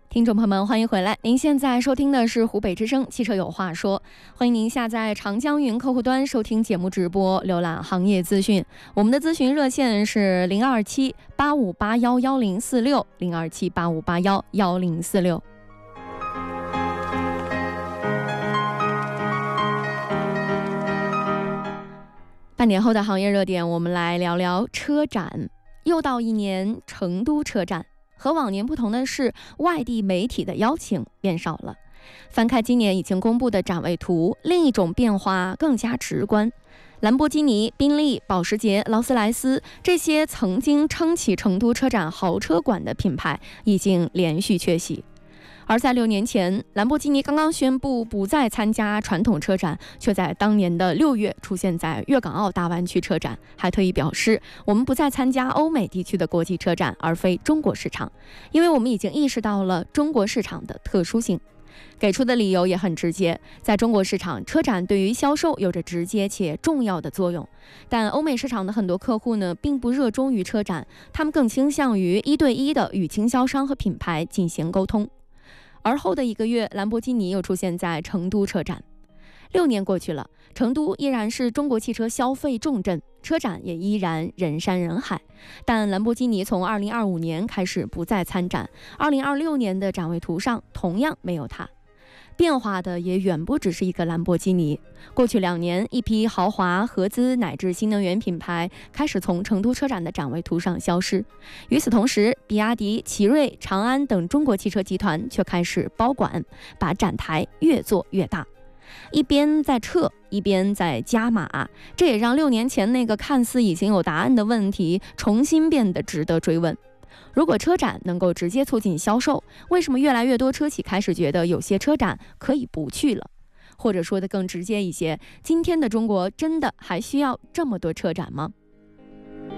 听众朋友们，欢迎回来！您现在收听的是湖北之声汽车有话说，欢迎您下载长江云客户端收听节目直播，浏览行业资讯。我们的咨询热线是027-8581-1046，027-8581-1046。半点后的行业热点，我们来聊聊车展。又到一年成都车展。和往年不同的是，外地媒体的邀请变少了。翻开今年已经公布的展位图，另一种变化更加直观。兰博基尼、宾利、保时捷、劳斯莱斯这些曾经撑起成都车展豪车馆的品牌，已经连续缺席。而在6年前，兰博基尼刚刚宣布不再参加传统车展，却在当年的6月出现在粤港澳大湾区车展，还特意表示我们不再参加欧美地区的国际车展，而非中国市场，因为我们已经意识到了中国市场的特殊性。给出的理由也很直接，在中国市场，车展对于销售有着直接且重要的作用，但欧美市场的很多客户呢，并不热衷于车展，他们更倾向于1对1的与经销商和品牌进行沟通。而后的1个月，兰博基尼又出现在成都车展。6年过去了，成都依然是中国汽车消费重镇，车展也依然人山人海。但兰博基尼从2025年开始不再参展，2026年的展位图上同样没有它。变化的也远不只是一个兰博基尼。过去2年，一批豪华、合资乃至新能源品牌开始从成都车展的展位图上消失。与此同时，比亚迪、奇瑞、长安等中国汽车集团却开始包管，把展台越做越大。一边在撤，一边在加码，这也让6年前那个看似已经有答案的问题重新变得值得追问。如果车展能够直接促进销售，为什么越来越多车企开始觉得有些车展可以不去了？或者说的更直接一些，今天的中国真的还需要这么多车展吗？